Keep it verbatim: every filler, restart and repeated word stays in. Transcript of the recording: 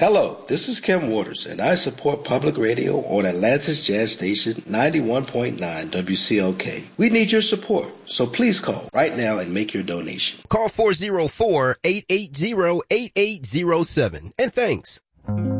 Hello, this is Kim Waters, and I support public radio on Atlantis Jazz Station ninety-one point nine W C L K. We need your support, so please call right now and make your donation. Call four oh four, eight eight zero, eight eight zero seven, and thanks.